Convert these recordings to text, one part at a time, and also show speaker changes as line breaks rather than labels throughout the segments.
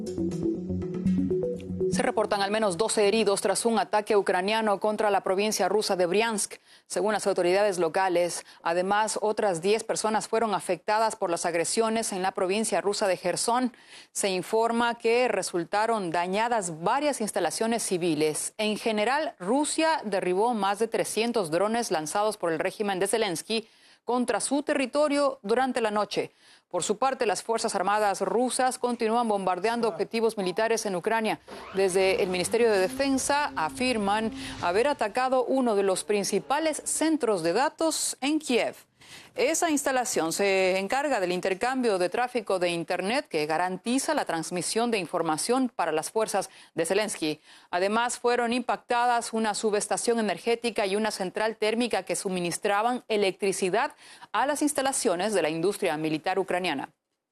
Se reportan al menos 12 heridos tras un ataque ucraniano contra la provincia rusa de Briansk, según las autoridades locales. Además, otras 10 personas fueron afectadas por las agresiones en la provincia rusa de Jersón. Se informa que resultaron dañadas varias instalaciones civiles. En general, Rusia derribó más de 300 drones lanzados por el régimen de Zelensky contra su territorio durante la noche. Por su parte, las Fuerzas Armadas rusas continúan bombardeando objetivos militares en Ucrania. Desde el Ministerio de Defensa afirman haber atacado uno de los principales centros de datos en Kiev. Esa instalación se encarga del intercambio de tráfico de Internet que garantiza la transmisión de información para las fuerzas de Zelensky. Además, fueron impactadas una subestación energética y una central térmica que suministraban electricidad a las instalaciones de la industria militar ucraniana.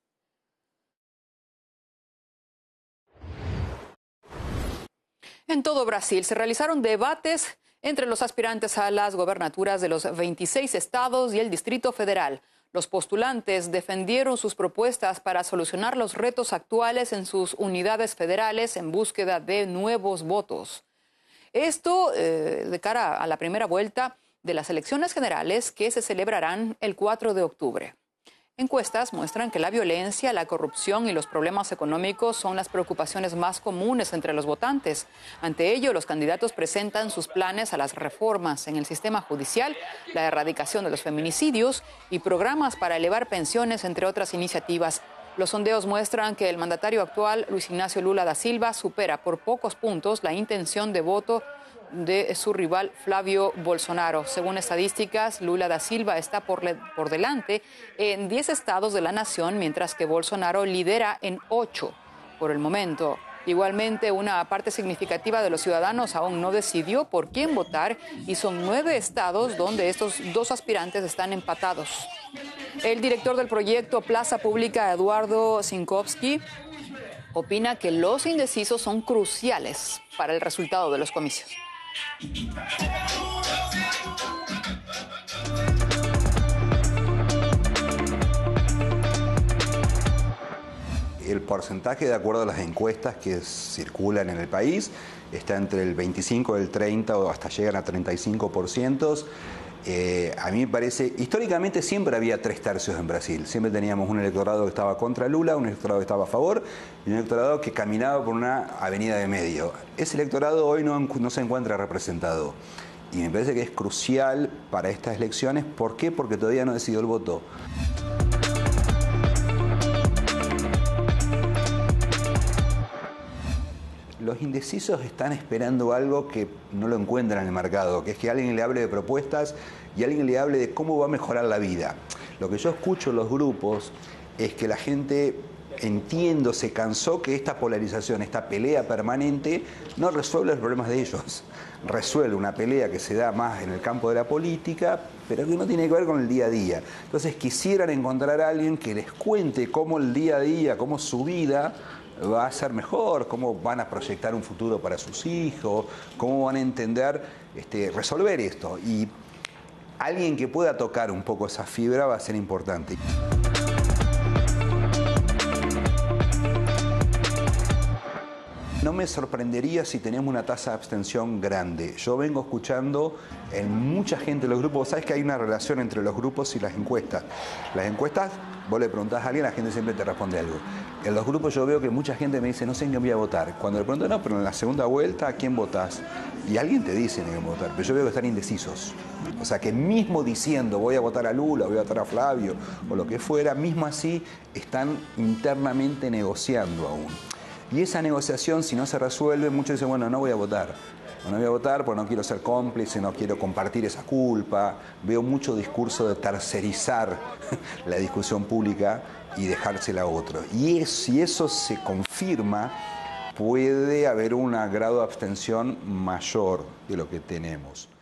En todo Brasil se realizaron debates entre los aspirantes a las gobernaturas de los 26 estados y el Distrito Federal. Los postulantes defendieron sus propuestas para solucionar los retos actuales en sus unidades federales en búsqueda de nuevos votos. Esto de cara a la primera vuelta de las elecciones generales que se celebrarán el 4 de octubre. Encuestas muestran que la violencia, la corrupción y los problemas económicos son las preocupaciones más comunes entre los votantes. Ante ello, los candidatos presentan sus planes a las reformas en el sistema judicial, la erradicación de los feminicidios y programas para elevar pensiones, entre otras iniciativas. Los sondeos muestran que el mandatario actual, Luis Ignacio Lula da Silva, supera por pocos puntos la intención de voto de su rival Flavio Bolsonaro. Según estadísticas, Lula da Silva está por delante en 10 estados de la nación, mientras que Bolsonaro lidera en 8 por el momento. Igualmente, una parte significativa de los ciudadanos aún no decidió por quién votar y son 9 estados donde estos dos aspirantes están empatados. El director del proyecto Plaza Pública, Eduardo Sinkowski, opina que los indecisos son cruciales para el resultado de los comicios.
El porcentaje, de acuerdo a las encuestas que circulan en el país, está entre el 25, el 30 o hasta llegan a 35%. A mí me parece, históricamente siempre había 3/3 en Brasil. Siempre teníamos un electorado que estaba contra Lula, un electorado que estaba a favor y un electorado que caminaba por una avenida de medio. Ese electorado hoy no se encuentra representado. Y me parece que es crucial para estas elecciones. ¿Por qué? Porque todavía no decidió el voto. Los indecisos están esperando algo que no lo encuentran en el mercado, que es que alguien le hable de propuestas y alguien le hable de cómo va a mejorar la vida. Lo que yo escucho en los grupos es que la gente, entiendo, se cansó que esta polarización, esta pelea permanente, no resuelve los problemas de ellos. Resuelve una pelea que se da más en el campo de la política, pero que no tiene que ver con el día a día. Entonces quisieran encontrar a alguien que les cuente cómo el día a día, cómo su vida va a ser mejor, cómo van a proyectar un futuro para sus hijos, cómo van a entender, resolver esto. Y alguien que pueda tocar un poco esa fibra va a ser importante. No me sorprendería si tenemos una tasa de abstención grande. Yo vengo escuchando en mucha gente de los grupos, ¿sabes que hay una relación entre los grupos y las encuestas? Las encuestas, vos le preguntás a alguien, la gente siempre te responde algo. En los grupos yo veo que mucha gente me dice, no sé en qué voy a votar. Cuando le pregunto, no, pero en la segunda vuelta, ¿a quién votás? Y alguien te dice en qué votar, pero yo veo que están indecisos. O sea, que mismo diciendo, voy a votar a Lula, voy a votar a Flavio, o lo que fuera, mismo así, están internamente negociando aún. Y esa negociación, si no se resuelve, muchos dicen, bueno, no voy a votar. No voy a votar porque no quiero ser cómplice, no quiero compartir esa culpa. Veo mucho discurso de tercerizar la discusión pública y dejársela a otro. Y si eso se confirma, puede haber un grado de abstención mayor de lo que tenemos.